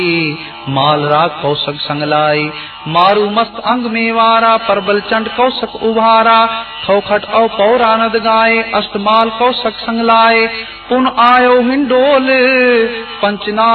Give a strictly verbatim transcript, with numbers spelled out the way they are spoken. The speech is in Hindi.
मालरा कौशक संगलाई, मारू मस्त अंग में वारा, परबल चंड कौशक उभारा, खौखट औ पौरानद गाये, अष्टमाल कौशक संगलाए, पुन आयो हिंडोल पंचना